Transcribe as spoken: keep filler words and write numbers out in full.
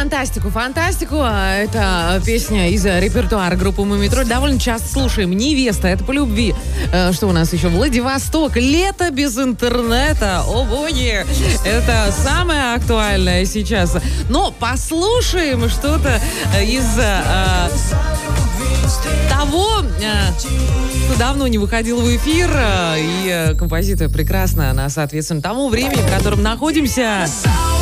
фантастику, фантастику. Это песня из репертуара группы «Мумий Тролль». Довольно часто слушаем. «Невеста», это по любви. Что у нас еще? Владивосток. Лето без интернета. О, боги. Это самое актуальное сейчас. Но послушаем что-то из а, того, а, что давно не выходил в эфир. И композиция прекрасна. Она соответствует тому времени, в котором находимся.